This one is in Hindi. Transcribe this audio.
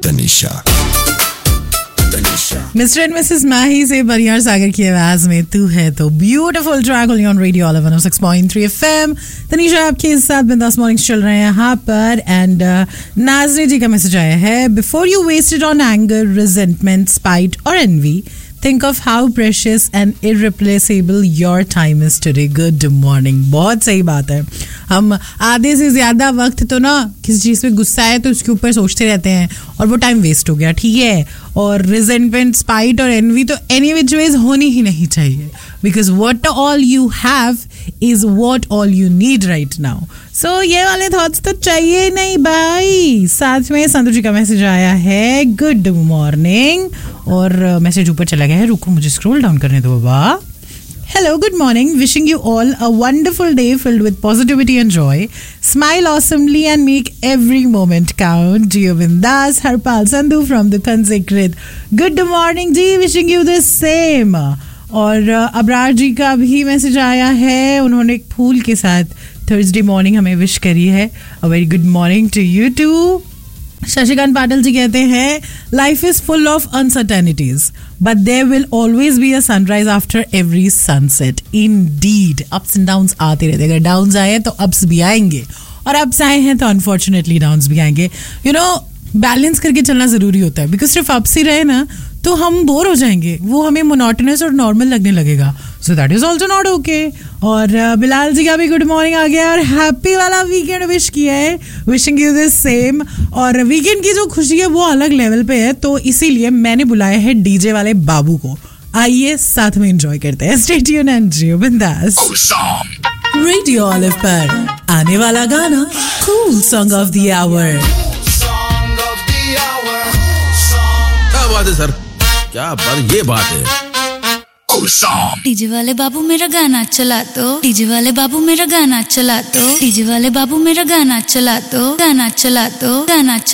तनिषा। मिस्टर एंड मिसेस माही से बरियार सागर की आवाज में तू है तो beautiful track on radio 106.3 FM। Tanisha आपके साथ बिंदास मॉर्निंग्स चल रहे हैं यहाँ पर। एंड नाज़री जी का मैसेज आया है, before you wasted on anger, resentment, spite और N V, think of how precious and irreplaceable your time is today. Good morning. बहुत सही बात है। हम आधे से ज्यादा वक्त तो ना किसी चीज़ पे गुस्सा है तो उसके ऊपर सोचते रहते हैं और वो टाइम वेस्ट हो गया, ठीक है। और रिजेंटमेंट, स्पाइट और एनवी तो एनी विच वेज होनी ही नहीं चाहिए, because what all you have is what all you need right now. सो ये वाले थॉट्स तो चाहिए नहीं भाई। साथ में संतु जी का मैसेज आया है, गुड मॉर्निंग, और मैसेज ऊपर चला गया है, रुको मुझे स्क्रॉल डाउन करने दो बाबा। Hello, good morning. Wishing you all a wonderful day filled with positivity and joy. Smile awesomely and make every moment count. Jio Bindas, Harpal Sandhu from the Consecrate. Good morning ji, wishing you the same. और अबरार जी का भी मैसेज आया है, उन्होंने एक फूल के साथ थर्सडे मॉर्निंग हमें विश करी है। A very good morning to you too. Shashikant Patil ji कहते हैं, life is full of uncertainties but there will always be a sunrise after every sunset. Indeed, ups and downs आते रहते हैं। अगर डाउन्स आए तो अप्स भी आएंगे, और अप्स आए हैं तो अनफॉर्चुनेटली डाउन्स भी आएंगे। यू नो, बैलेंस करके चलना जरूरी होता है, बिकॉज सिर्फ अप्स ही रहे ना तो हम बोर हो जाएंगे, वो हमें मोनोटोनस और नॉर्मल लगने लगेगा। So that is also not okay. और बिलाल जी का भी गुड मॉर्निंग आ गया और हैप्पी वाला वीकेंड विश किया है, विशिंग यू दिस सेम। और वीकेंड की जो खुशी है वो अलग लेवल पे है, तो इसीलिए मैंने बुलाया है डीजे वाले बाबू को। आइए साथ में एंजॉय करते हैं। स्टे ट्यून्ड एंड जियो बिंदास। रेडियो ऑलिव पर आने वाला गाना cool song of the our. क्या बात है सर, क्या बात, ये बात है। डीजे वाले बाबू मेरा गाना चला दो, डीजे वाले बाबू मेरा गाना चला दो, डीजे वाले बाबू मेरा गाना चला दो, गाना चला दो, गाना चला